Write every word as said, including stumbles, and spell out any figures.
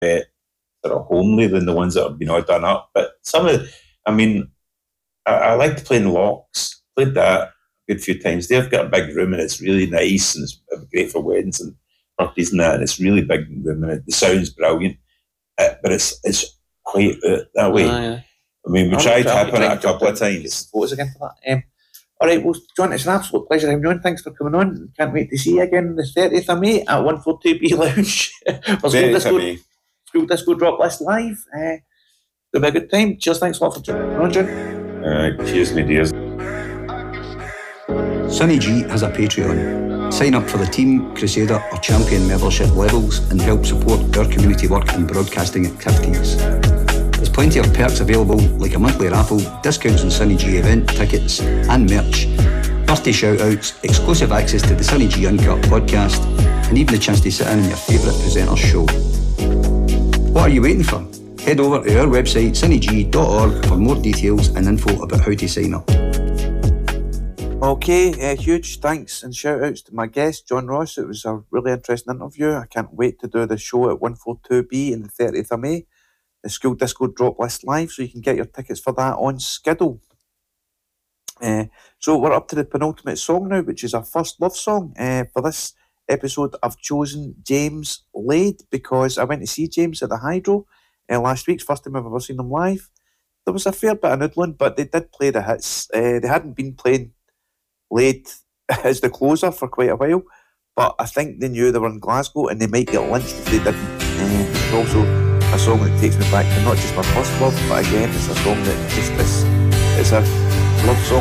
bit sort of homely than the ones that have been all done up. But some of, I mean, I, I liked playing Locks. Played that a good few times. They've got a big room and it's really nice and it's great for weddings and parties and that. And it's really big room and it, the sound's brilliant. Uh, but it's it's quite uh, that way. Ah, yeah. I mean, we I'll tried try- I'll tapping try it a couple of and times. Photos again for that. Um, all right, well, John, it's an absolute pleasure having you on. Thanks for coming on. Can't wait to see you again the thirtieth of May at one forty-two B Lounge. for School Very Disco, happy. School Disco Drop List Live. Uh, it'll be a good time. Cheers, thanks a lot for coming on, John. Uh, cheers, my dears. Sunny G has a Patreon. Sign up for the Team, Crusader or Champion membership levels and help support our community work and broadcasting activities. There's plenty of perks available, like a monthly raffle, discounts on Sunny G event tickets and merch, birthday shout-outs, exclusive access to the Sunny G Uncut podcast, and even the chance to sit in on your favourite presenter's show. What are you waiting for? Head over to our website, sunny g dot org, for more details and info about how to sign up. Okay, uh, huge thanks and shout outs to my guest, John Ross. It was a really interesting interview. I can't wait to do the show at one forty-two B on the thirtieth of May, the School Disco Drop List Live, so you can get your tickets for that on Skiddle. Uh, so we're up to the penultimate song now, which is our first love song. Uh, for this episode, I've chosen James Laid because I went to see James at the Hydro uh, last week. It's the first time I've ever seen them live. There was a fair bit of noodling, but they did play the hits. Uh, they hadn't been playing Laid as the closer for quite a while, but I think they knew they were in Glasgow and they might get lynched if they didn't. Uh, it's also a song that takes me back to not just my first love, but again, it's a song that just is, it's a love song